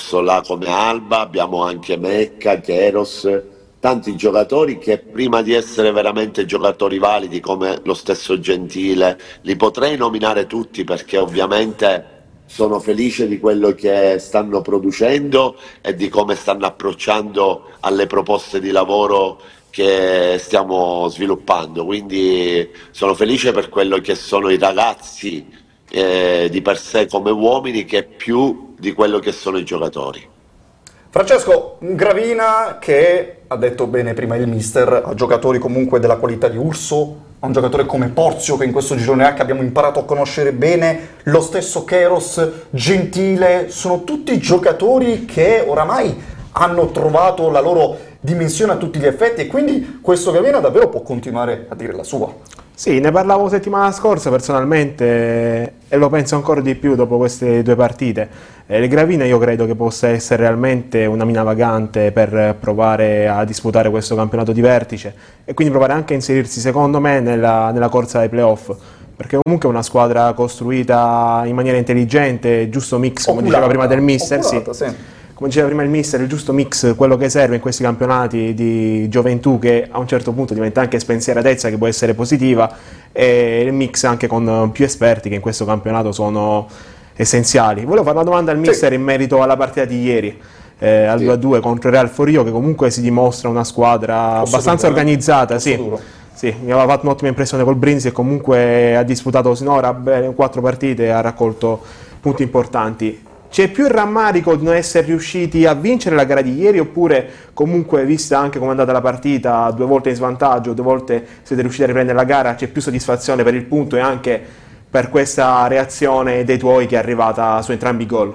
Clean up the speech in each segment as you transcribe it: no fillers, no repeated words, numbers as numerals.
discorso là come Alba, abbiamo anche Mecca, Keros, tanti giocatori che prima di essere veramente giocatori validi come lo stesso Gentile, li potrei nominare tutti perché ovviamente sono felice di quello che stanno producendo e di come stanno approcciando alle proposte di lavoro che stiamo sviluppando, quindi sono felice per quello che sono i ragazzi di per sé come uomini che più di quello che sono i giocatori. Francesco, un Gravina che, ha detto bene prima il mister, ha giocatori comunque della qualità di Urso, ha un giocatore come Porzio che in questo girone H abbiamo imparato a conoscere bene, lo stesso Keros, Gentile, sono tutti giocatori che oramai hanno trovato la loro dimensione a tutti gli effetti e quindi questo Gravina davvero può continuare a dire la sua. Sì, ne parlavo settimana scorsa personalmente e lo penso ancora di più dopo queste due partite. Il Gravina io credo che possa essere realmente una mina vagante per provare a disputare questo campionato di vertice e quindi provare anche a inserirsi secondo me nella corsa ai playoff, perché comunque è una squadra costruita in maniera intelligente, giusto mix, come diceva prima del mister, sì. Come diceva prima il mister, il giusto mix, quello che serve in questi campionati di gioventù che a un certo punto diventa anche spensieratezza che può essere positiva, e il mix anche con più esperti che in questo campionato sono essenziali. Volevo fare una domanda al mister in merito alla partita di ieri, al 2-2 contro il Real Forio, che comunque si dimostra una squadra abbastanza organizzata. Sì, mi aveva fatto un'ottima impressione col Brindisi e comunque ha disputato sinora 4 partite e ha raccolto punti importanti. C'è più il rammarico di non essere riusciti a vincere la gara di ieri, oppure comunque, vista anche come è andata la partita, 2 volte in svantaggio, 2 volte siete riusciti a riprendere la gara, c'è più soddisfazione per il punto e anche per questa reazione dei tuoi che è arrivata su entrambi i gol?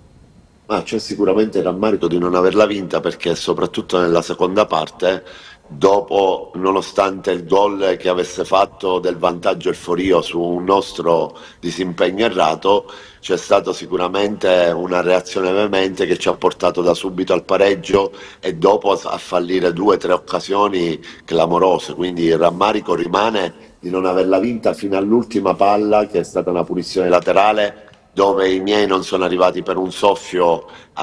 Ma c'è sicuramente il rammarico di non averla vinta, perché soprattutto nella seconda parte, dopo, nonostante il gol che avesse fatto del vantaggio il Forio su un nostro disimpegno errato, c'è stata sicuramente una reazione veemente che ci ha portato da subito al pareggio e dopo a fallire 2 o 3 occasioni clamorose, quindi il rammarico rimane di non averla vinta fino all'ultima palla, che è stata una punizione laterale dove i miei non sono arrivati per un soffio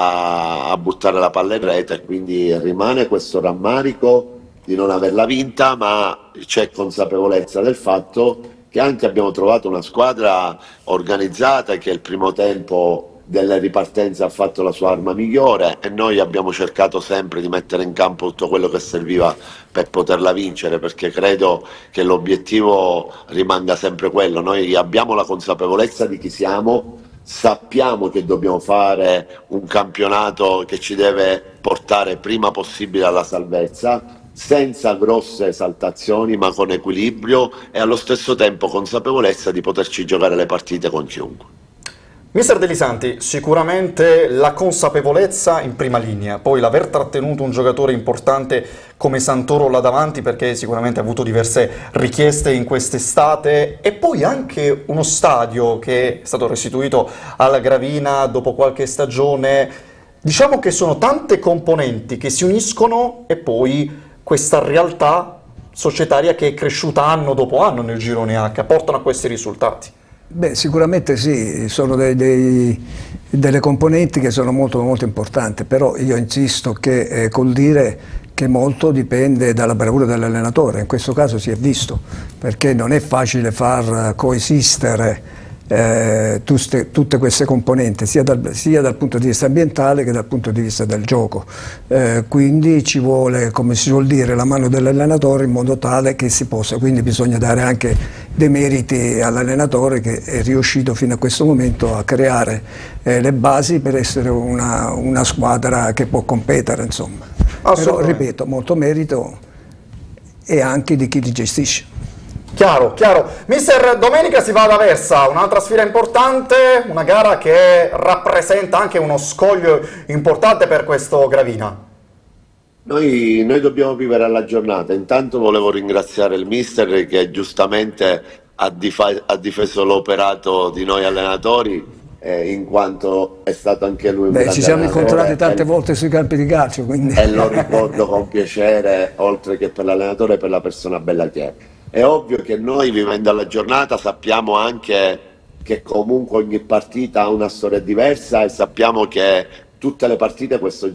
a buttare la palla in rete, quindi rimane questo rammarico di non averla vinta, ma c'è consapevolezza del fatto che anche abbiamo trovato una squadra organizzata che il primo tempo delle ripartenze ha fatto la sua arma migliore e noi abbiamo cercato sempre di mettere in campo tutto quello che serviva per poterla vincere, perché credo che l'obiettivo rimanga sempre quello. Noi abbiamo la consapevolezza di chi siamo, sappiamo che dobbiamo fare un campionato che ci deve portare prima possibile alla salvezza, senza grosse esaltazioni ma con equilibrio e allo stesso tempo consapevolezza di poterci giocare le partite con chiunque. Mister De Lisanti, sicuramente la consapevolezza in prima linea, poi l'aver trattenuto un giocatore importante come Santoro là davanti, perché sicuramente ha avuto diverse richieste in quest'estate, e poi anche uno stadio che è stato restituito alla Gravina dopo qualche stagione. Diciamo che sono tante componenti che si uniscono e poi questa realtà societaria che è cresciuta anno dopo anno nel girone H portano a questi risultati. Beh, sicuramente sì, sono delle componenti che sono molto, molto importanti, però io insisto che col dire che molto dipende dalla bravura dell'allenatore, in questo caso si è visto, perché non è facile far coesistere tutte queste componenti, sia dal punto di vista ambientale che dal punto di vista del gioco. Quindi ci vuole, come si suol dire, la mano dell'allenatore in modo tale che si possa, quindi bisogna dare anche dei meriti all'allenatore che è riuscito fino a questo momento a creare le basi per essere una squadra che può competere, insomma. Però, ripeto, molto merito e anche di chi li gestisce. Chiaro, chiaro. Mister, domenica si va ad Aversa, un'altra sfida importante, una gara che rappresenta anche uno scoglio importante per questo Gravina. Noi dobbiamo vivere alla giornata. Intanto volevo ringraziare il mister che giustamente ha difeso l'operato di noi allenatori, in quanto è stato anche lui un ci siamo incontrati tante volte sui campi di calcio, quindi. E lo ricordo con piacere, oltre che per l'allenatore, per la persona bella che è. È ovvio che noi, vivendo alla giornata, sappiamo anche che comunque ogni partita ha una storia diversa e sappiamo che tutte le partite questo